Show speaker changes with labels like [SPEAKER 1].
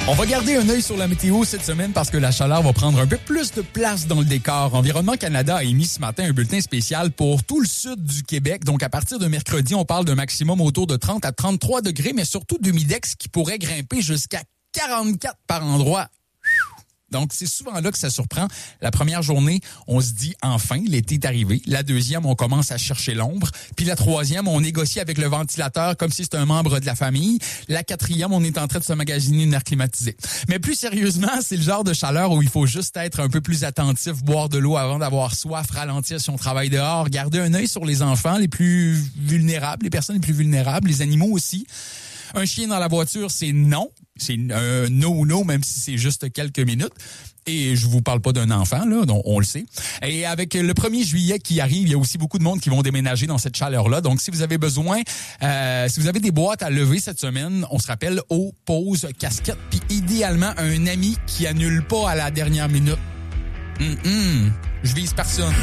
[SPEAKER 1] On va garder un œil sur la météo cette semaine parce que la chaleur va prendre un peu plus de place dans le décor. Environnement Canada a émis ce matin un bulletin spécial pour tout le sud du Québec. Donc, à partir de mercredi, on parle d'un maximum autour de 30 à 33 degrés, mais surtout d'humidex qui pourrait grimper jusqu'à 44 par endroit. Donc, c'est souvent là que ça surprend. La première journée, on se dit enfin, l'été est arrivé. La deuxième, on commence à chercher l'ombre. Puis la troisième, on négocie avec le ventilateur comme si c'était un membre de la famille. La quatrième, on est en train de se magasiner une air climatisée. Mais plus sérieusement, c'est le genre de chaleur où il faut juste être un peu plus attentif, boire de l'eau avant d'avoir soif, ralentir si on travaille dehors, garder un œil sur les enfants les plus vulnérables, les personnes les plus vulnérables, les animaux aussi. Un chien dans la voiture, c'est non. C'est un no, même si c'est juste quelques minutes. Et je vous parle pas d'un enfant, là, donc on le sait. Et avec le 1er juillet qui arrive, il y a aussi beaucoup de monde qui vont déménager dans cette chaleur-là. Donc, si vous avez besoin, si vous avez des boîtes à lever cette semaine, on se rappelle eau, pause, casquette, puis idéalement un ami qui annule pas à la dernière minute. Je vise personne.